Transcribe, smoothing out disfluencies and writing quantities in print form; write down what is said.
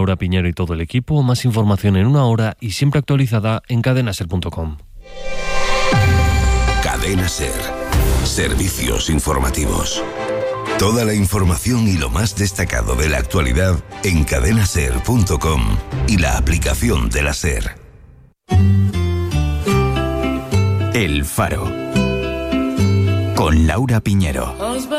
Laura Piñero y todo el equipo. Más información en una hora y siempre actualizada en cadenaser.com. Cadena Ser. Servicios informativos. Toda la información y lo más destacado de la actualidad en cadenaser.com y la aplicación de la Ser. El Faro. Con Laura Piñero.